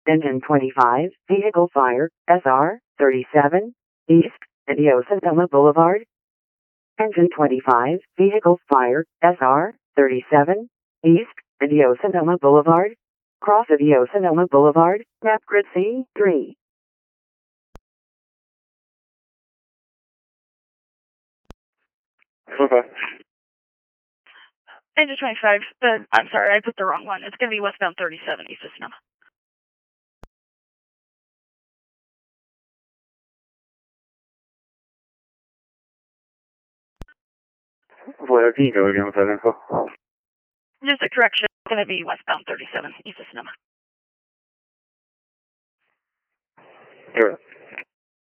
Engine 25, vehicle fire, SR 37, East, Indio Sonoma Boulevard. Engine 25, vehicle fire, SR 37, East, Indio Sonoma Boulevard. Cross Indio Sonoma Boulevard, map grid C3. Okay. Engine 25, I'm sorry, I put the wrong one. It's going to be westbound 37 East of Sonoma. Where can you go again with that info? Just a correction. It's going to be westbound 37 East of Sonoma. Sure.